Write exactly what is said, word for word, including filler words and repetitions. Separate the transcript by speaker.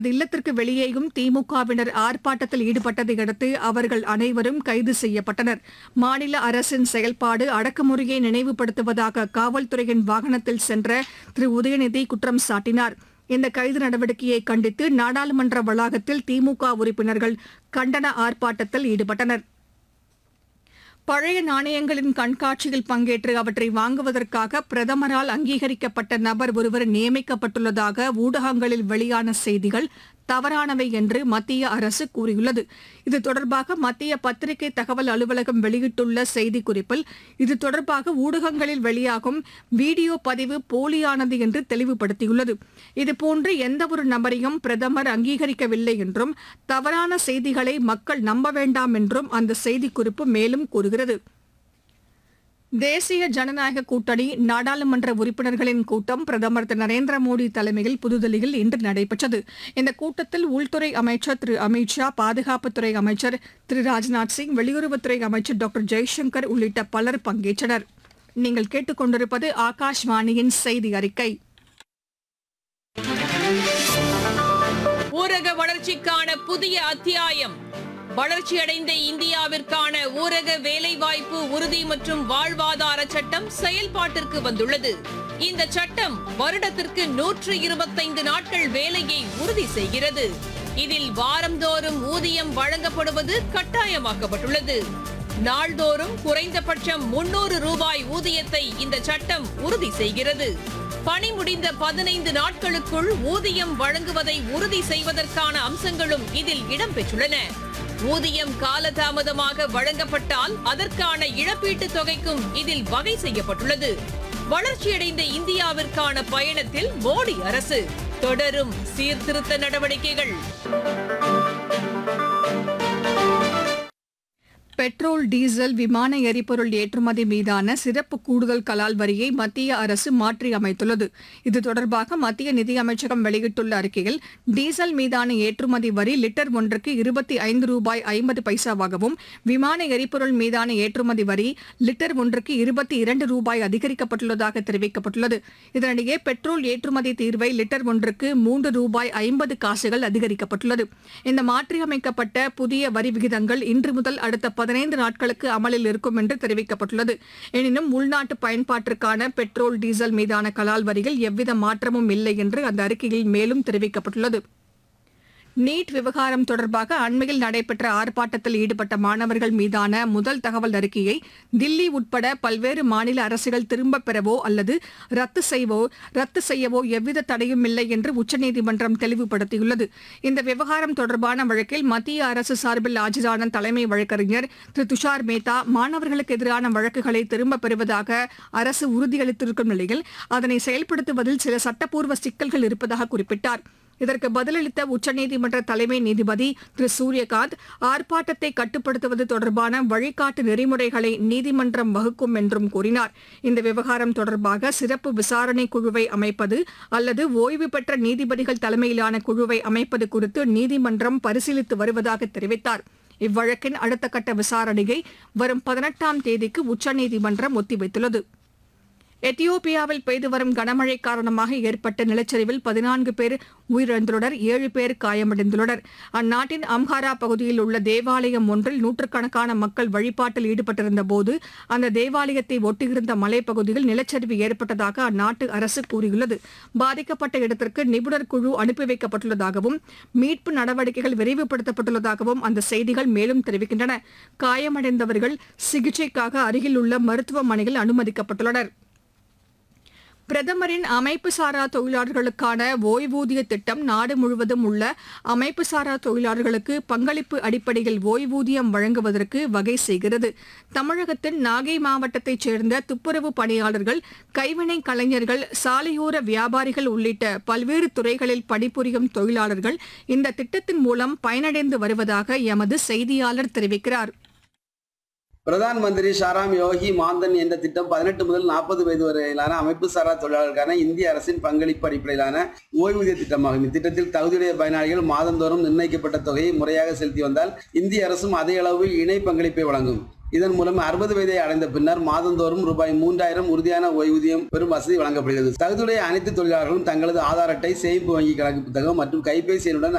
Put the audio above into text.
Speaker 1: இல்லத்திற்கு வெளியேயும் திமுகவினர் ஆர்ப்பாட்டத்தில் ஈடுபட்டதை அடுத்து அவர்கள் அனைவரும் கைது செய்யப்பட்டனர். மாநில அரசின் செயல்பாடு அடக்குமுறையை நினைவுபடுத்துவதாக காவல்துறையின் வாகனத்தில் சென்ற திரு உதயநிதி குற்றம் சாட்டினார். இந்த கைது நடவடிக்கையை கண்டித்து நாடாளுமன்ற வளாகத்தில் திமுக உறுப்பினர்கள் கண்டன ஆர்ப்பாட்டத்தில் ஈடுபட்டனர். பழைய நாணயங்களின் கண்காட்சியில் பங்கேற்று அவற்றை வாங்குவதற்காக பிரதமரால் அங்கீகரிக்கப்பட்ட நபர் ஒருவர் நியமிக்கப்பட்டுள்ளதாக ஊடகங்களில் வெளியான செய்திகள் தவறானவை என்று மத்திய அரசு கூறியுள்ளது. இது தொடர்பாக மத்திய பத்திரிகை தகவல் அலுவலகம் வெளியிட்டுள்ள செய்திக்குறிப்பில் இது தொடர்பாக ஊடகங்களில் வெளியாகும் வீடியோ பதிவு போலியானது என்று தெளிவுபடுத்தியுள்ளது. இதுபோன்று எந்தவொரு நபரையும் பிரதமர் அங்கீகரிக்கவில்லை என்றும் தவறான செய்திகளை மக்கள் நம்ப வேண்டாம் என்றும் அந்த செய்திக்குறிப்பு மேலும் கூறுகிறது. தேசிய ஜனநாயக கூட்டணி நாடாளுமன்ற உறுப்பினர்களின் கூட்டம் பிரதமர் திரு நரேந்திர மோடி தலைமையில் புதுதில்லியில் இன்று நடைபெற்றது. இந்த கூட்டத்தில் உள்துறை அமைச்சர் திரு அமித் ஷா, பாதுகாப்புத்துறை அமைச்சர் திரு ராஜ்நாத் சிங், வெளியுறவுத்துறை அமைச்சர் டாக்டர் ஜெய்சங்கர் உள்ளிட்ட பலர் பங்கேற்றனர். நீங்கள் கேட்டுக் கொண்டிருப்பது ஆகாஷ்வாணியின் செய்தி அறிக்கை.
Speaker 2: ஊரக வளர்ச்சிக்கான புதிய அத்தியாயம். வளர்ச்சியடைந்த இந்தியாவிற்கான ஊரக வேலைவாய்ப்பு உறுதி மற்றும் வாழ்வாதார சட்டம் செயல்பாட்டிற்கு வந்துள்ளது. இந்த சட்டம் வருடத்திற்கு நூற்று இருபத்தைந்து நாட்கள் வேலையை உறுதி செய்கிறது. இதில் வாரந்தோறும் ஊதியம் வழங்கப்படுவது கட்டாயமாக்கப்பட்டுள்ளது. நாள்தோறும் குறைந்தபட்சம் முன்னூறு ரூபாய் ஊதியத்தை இந்த சட்டம் உறுதி செய்கிறது. பணி முடிந்த பதினைந்து நாட்களுக்குள் ஊதியம் வழங்குவதை உறுதி செய்வதற்கான அம்சங்களும் இதில் இடம்பெற்றுள்ளன. ஊதியம் காலதாமதமாக வழங்கப்பட்டால் அதற்கான இழப்பீட்டுத் தொகைக்கும் இதில் வகை செய்யப்பட்டுள்ளது. வளர்ச்சியடைந்த இந்தியாவிற்கான பயணத்தில் மோடி அரசு தொடரும் சீர்திருத்த நடவடிக்கைகள்.
Speaker 1: பெட்ரோல், டீசல், விமான எரிபொருள் ஏற்றுமதி மீதான சிறப்பு கூடுதல் கலால் வரியை மத்திய அரசு மாற்றி அமைத்துள்ளது. இது தொடர்பாக மத்திய நிதியமைச்சகம் வெளியிட்டுள்ள அறிக்கையில், டீசல் மீதான ஏற்றுமதி வரி லிட்டர் ஒன்றுக்கு இருபத்தி ஐந்து ரூபாய் ஐம்பது பைசாவாகவும், விமான எரிபொருள் மீதான ஏற்றுமதி வரி லிட்டர் ஒன்றுக்கு இருபத்தி இரண்டு ரூபாய் அதிகரிக்கப்பட்டுள்ளதாக தெரிவிக்கப்பட்டுள்ளது. இதனிடையே பெட்ரோல் ஏற்றுமதி தீர்வை லிட்டர் ஒன்றுக்கு மூன்று ரூபாய் ஐம்பது காசுகள் அதிகரிக்கப்பட்டுள்ளது. இந்த மாற்றியமைக்கப்பட்ட புதிய வரி விகிதங்கள் இன்று முதல் அடுத்த பதினைந்து நாட்களுக்கு அமலில் இருக்கும் என்று தெரிவிக்கப்பட்டுள்ளது. எனினும் உள்நாட்டு பயன்பாட்டிற்கான பெட்ரோல், டீசல் மீதான கலால் வரியில் எவ்வித மாற்றமும் இல்லை என்று அந்த அறிக்கையில் மேலும் தெரிவிக்கப்பட்டுள்ளது. நீட் விவகாரம் தொடர்பாக அண்மையில் நடைபெற்ற ஆர்ப்பாட்டத்தில் ஈடுபட்ட மாணவர்கள் மீதான முதல் தகவல் அறிக்கையை தில்லி உட்பட பல்வேறு மாநில அரசுகள் திரும்பப் பெறவோ அல்லது ரத்து செய்வோ ரத்து செய்யவோ எவ்வித தடையும் இல்லை என்று உச்சநீதிமன்றம் தெளிவுபடுத்தியுள்ளது. இந்த விவகாரம் தொடர்பான வழக்கில் மத்திய அரசு சார்பில் ஆஜரான தலைமை வழக்கறிஞர் திரு துஷார் மேத்தா, மாணவர்களுக்கு எதிரான வழக்குகளை திரும்பப் பெறுவதாக அரசு உறுதியளித்திருக்கும் நிலையில் அதனை செயல்படுத்துவதில் சில சட்டப்பூர்வ சிக்கல்கள் இருப்பதாக குறிப்பிட்டார். இதற்கு பதிலளித்த உச்சநீதிமன்ற தலைமை நீதிபதி திரு சூரியகாந்த், ஆர்ப்பாட்டத்தை கட்டுப்படுத்துவது தொடர்பான வழிகாட்டு நெறிமுறைகளை நீதிமன்றம் வகுக்கும் என்றும் கூறினார். இந்த விவகாரம் தொடர்பாக சிறப்பு விசாரணை குழுவை அமைப்பது அல்லது ஓய்வு பெற்ற நீதிபதிகள் தலைமையிலான குழுவை அமைப்பது குறித்து நீதிமன்றம் பரிசீலித்து வருவதாக தெரிவித்தார். இவ்வழக்கின் அடுத்த கட்ட விசாரணையை வரும் பதினெட்டாம் தேதிக்கு உச்சநீதிமன்றம் ஒத்திவைத்துள்ளது. எத்தியோப்பியாவில் பெய்து வரும் கனமழை காரணமாக ஏற்பட்ட நிலச்சரிவில் பதினான்கு பேர் உயிரிழந்துள்ளனர், ஏழு பேர் காயமடைந்துள்ளனர். அந்நாட்டின் அம்ஹாரா பகுதியில் உள்ள தேவாலயம் ஒன்றில் நூற்றுக்கணக்கான மக்கள் வழிபாட்டில் ஈடுபட்டிருந்தபோது அந்த தேவாலயத்தை ஒட்டியிருந்த மலைப்பகுதியில் நிலச்சரிவு ஏற்பட்டதாக அந்நாட்டு அரசு கூறியுள்ளது. பாதிக்கப்பட்ட இடத்திற்கு நிபுணர் குழு அனுப்பி வைக்கப்பட்டுள்ளதாகவும் மீட்பு நடவடிக்கைகள் விரைவுபடுத்தப்பட்டுள்ளதாகவும் அந்த செய்திகள் மேலும் தெரிவிக்கின்றன. காயமடைந்தவர்கள் சிகிச்சைக்காக அருகில் உள்ள மருத்துவமனையில் அனுமதிக்கப்பட்டுள்ளனர். பிரதமரின் அமைப்புசாரா தொழிலாளர்களுக்கான ஓய்வூதிய திட்டம் நாடு முழுவதும் உள்ள அமைப்புசாரா தொழிலாளர்களுக்கு பங்களிப்பு அடிப்படையில் ஓய்வூதியம் வழங்குவதற்கு வகை செய்கிறது. தமிழகத்தின் நாகை மாவட்டத்தைச் சேர்ந்த துப்புரவு பணியாளர்கள், கைவினை கலைஞர்கள், சாலையோர வியாபாரிகள் உள்ளிட்ட பல்வேறு துறைகளில் பணிபுரியும் தொழிலாளர்கள் இந்த திட்டத்தின் மூலம் பயனடைந்து வருவதாக எமது செய்தியாளர் தெரிவிக்கிறார்.
Speaker 3: பிரதான் மந்திரி ஷாராம் யோகி மான்தன் என்ற திட்டம் பதினெட்டு முதல் நாற்பது வயது வரையிலான அமைப்பு சாரா தொழிலாளர்களுக்கான இந்திய அரசின் பங்களிப்பு அடிப்படையிலான ஓய்வூதிய திட்டமாகும். இத்திட்டத்தில் தகுதியுடைய பயனாளிகள் மாதந்தோறும் நிர்ணயிக்கப்பட்ட தொகையை முறையாக செலுத்தி வந்தால் இந்திய அரசும் அதே அளவு இணை பங்களிப்பை வழங்கும். இதன் மூலம் அறுபது வயதை அடைந்த பின்னர் மாதந்தோறும் ரூபாய் மூன்றாயிரம் உறுதியான ஓய்வூதியம் பெறும் வசதி வழங்கப்படுகிறது. தகுதியுடைய அனைத்து தொழிலாளர்களும் தங்களது ஆதார் அட்டை, சேமிப்பு வங்கி கணக்கு புத்தகம் மற்றும் கைபேசி எண்ணுடன்